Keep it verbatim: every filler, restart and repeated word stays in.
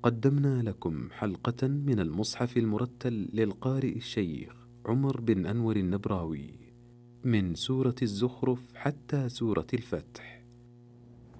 قدمنا لكم حلقة من المصحف المرتل للقارئ الشيخ عمر بن أنور النبراوي، من سورة الزخرف حتى سورة الفتح.